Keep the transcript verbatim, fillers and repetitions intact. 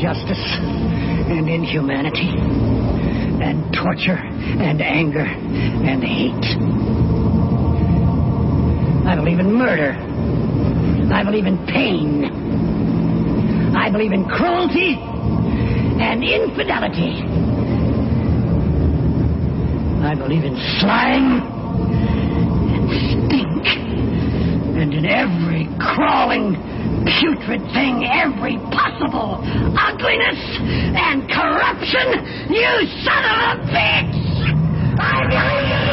injustice and inhumanity and torture and anger and hate. I believe in murder. I believe in pain. I believe in cruelty and infidelity. I believe in slime and stink and in every crawling, putrid thing, every possible ugliness and corruption, you son of a bitch! I believe